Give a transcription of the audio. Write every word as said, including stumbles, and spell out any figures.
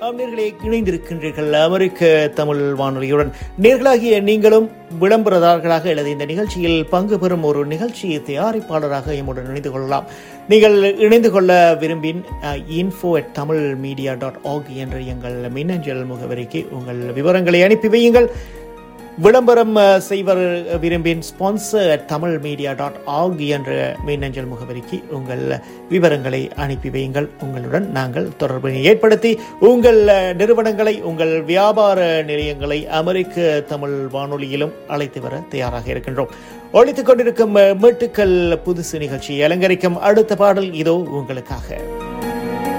நேயர்களே, இணைந்திருக்கின்றீர்கள் அமெரிக்க தமிழ் வானொலியுடன். நேயர்களாகிய நீங்களும் விளம்பரதாரர்களாக அல்லது இந்த நிகழ்ச்சியில் பங்கு பெறும் ஒரு நிகழ்ச்சி தயாரிப்பாளராக எம்முடன் இணைந்து கொள்ளலாம். நீங்கள் இணைந்து கொள்ள விரும்பின் info at Tamil media dot org என்ற எங்கள் மின்னஞ்சல் முகவரிக்கு உங்கள் விவரங்களை அனுப்பி வையுங்கள். விளம்பரம் செய்வர் விரும்பின் sponsor at Tamil media dot org என்ற மின்னஞ்சல் முகவரிக்கு உங்கள் விவரங்களை அனுப்பி வையுங்கள். உங்களுடன் நாங்கள் தொடர்பினை ஏற்படுத்தி உங்கள் நிறுவனங்களை, உங்கள் வியாபார நிலையங்களை அமெரிக்க தமிழ் வானொலியிலும் அழைத்து வர தயாராக இருக்கின்றோம். ஒழித்துக் கொண்டிருக்கும் மீட்டுக்கள் புதுசு நிகழ்ச்சியை அலங்கரிக்கும் அடுத்த பாடல் இதோ உங்களுக்காக.